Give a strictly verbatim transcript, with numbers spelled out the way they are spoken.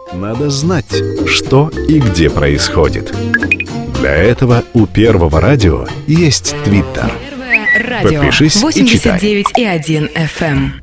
Надо знать, что и где происходит. Для этого у Первого радио есть Твиттер. Радио Подпишись и читай. восемьдесят девять и один эф эм.